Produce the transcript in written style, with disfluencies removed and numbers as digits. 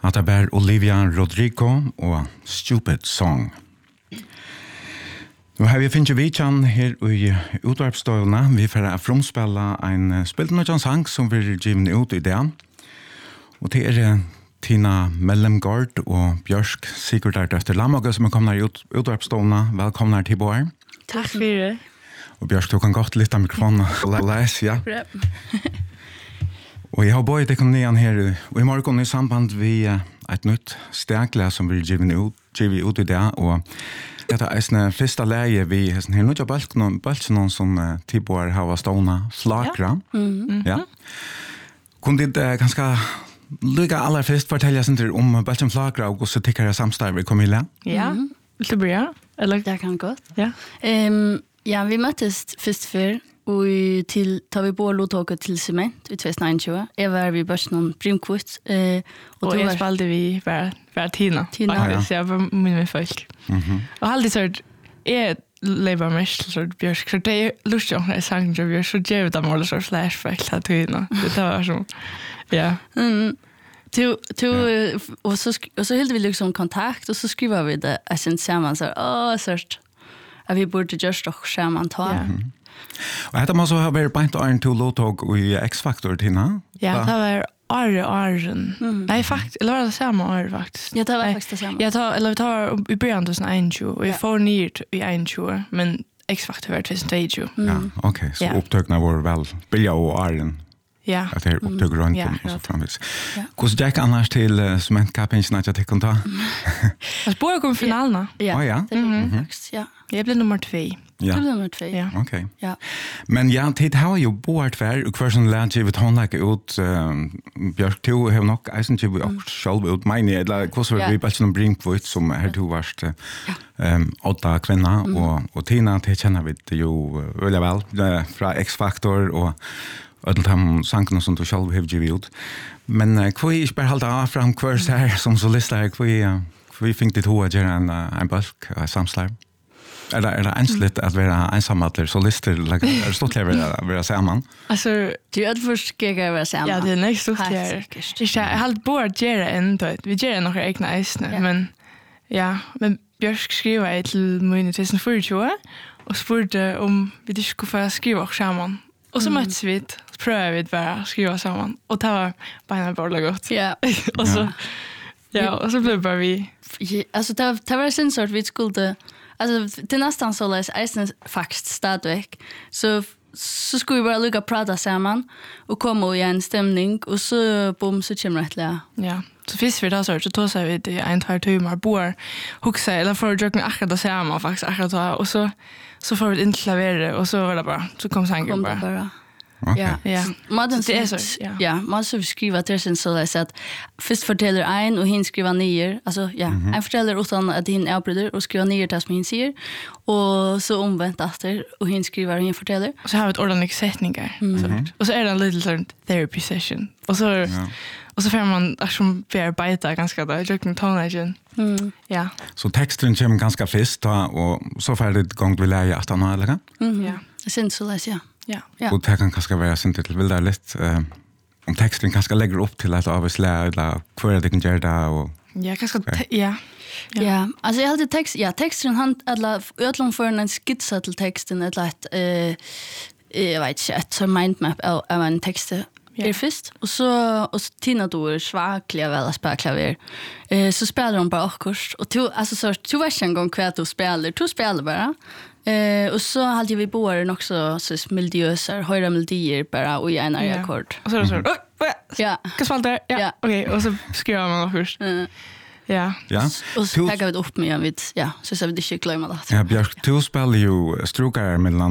Att det var Olivia Rodrigo och Stupid Song. Nu har vi finnet vidtjen her i utvarpsstøyene. Vi får fromspille en spiltmøtjen sang som vi er givet ut i det. Og det er Tina Mellemgaard og Bjørsk Sigurdard efter Lammager som er kommet i utvarpsstøyene. Velkommen til Bård. Takk for det. Og Bjørsk, du kan godt litt av mikrofonen og lese, ja. Og jeg har både det kommet igjen her, og i morgen i samband vi et nytt stegler som vi er givet ut i det, og dette er en første leie vi har nødt balken som Tibor har stående flakra. Ja. Kunne det ganske lykke aller først fortelle om balken flakra og hvordan tykker jeg samstarve kom i le? Ja, vil du börja? Eller? Jag kan godt. Ja. Ja, vi møttes først før, og tar vi på låttåket til Cement i 2021. Jeg var vid børsen Brimkvist. Og jeg spalte vi hver Tina. Faktisk, jeg var med folk. Og alltid så jeg lever mest til Bjørsk, så det er lustig om jeg sang til Bjørsk, så gjør det mål så flashback til Tina. Det var sånn, ja. Og så helt vi liksom kontakt, og så skriver vi det, jeg synes sammen, så sørt, at vi burde gjøre stokk sammen ta. Og dette må så ha vært beint Arjen til låttog i X-Factor, Tina? Ja, det var Arjen. Nei, faktisk, eller var det samme år, faktisk? Ja, det var faktisk det samme. Vi tar i början 2021, og jeg får nyrt i 21, men X-Factor var 2022. Ja, ok, så opptøkene var vel Bilja og Arjen. Ja. Att det upptog runt och så framvis. Hur ska jag annars till cementkappingen att jag tycker ta? Jag spår kom finalerna. Ja. Det var faktiskt, ja. Jag blev nummer 2. Ja. Nummer 2. Ja. Okej. Ja. Men ja, tid har ju bort för och för sån lärde jag vid tonlägga ut Björk to har nog isen till och själv ut mig eller hur så vi bara som Brimkvist som här to varst åtta kvinna och Tina det känner vi det ju väldigt väl från X-Factor och alla de sankarna som du själv har givet ut. Men hva er ikke bare halda av fram hver her som solister, hva finner det to å gjøre en bulk samslag? Er det ensligt at være ensamhattler solister, eller er det stort å være sammen? Altså, det er først skal jeg være sammen. Ja, det er nok stort her. Jeg har alt bare gjøre en tøyt. Vi gjør noen egne eisene, men ja, men Bjørsk skriver jeg til min 2024, og spurte om vi ikke skulle få skrive oss sammen. Och så möts vi, så prövar vi bara skriva samman. Och det var bara bara gott. Ja. Och så och så blev bara vi. Alltså det var sen sort vi skulle alltså det nästan så läs isen faktiskt stadväck. Så skulle vi bara lugga prata samman och komma i en stämning och så bom så kommer det lära. Ja. Så finns vi då så då så vi det 1-2 timmar bor huxa eller för att jag akkurat det samma faktiskt akkurat och så får vi inte klavera och så var det bara så kom sangen bara. Okay. Ja. Maden det är så. Ja, man så skriva det sen så där så att först fortäller en och hin skriver ner. Alltså en fortäller utan att hin avbryter och skriver ner det som hin säger och så omvänt efter och hin skriver hin fortäller. Och så har vi ett ordentligt sättningar och så är det en liten therapy session. Och så får man som bearbeta ganska där jag kan ta igen. Ja. Så texten kommer ganska fast och så får det gång vi lära att han eller? Ja. Sen så läs ja. Ja. Och det kan kanske vara sånt till vill där lite om texten kanske lägger upp till att avslära eller hur det kan göra det och ja, kanske ja. Ja, alltså jag hade texten han alla ödlom för en skissa till texten ett lätt jag vet inte ett så mindmap av en text först och så Tina då svaglig väl att spela klaver. Så spelar hon bara kurs och så var en gång kvärt och spelar bara. Och så hade vi båda också så miljöser, höra melodier bara och i en ackord. Och så är det så. Ja. Kan spela där. Ja. Okej, och så skriver man först. Ja. Och så taggar vi upp med vid så vi det inte glömma det. Ja, Björk, du spelar ju strukar mellan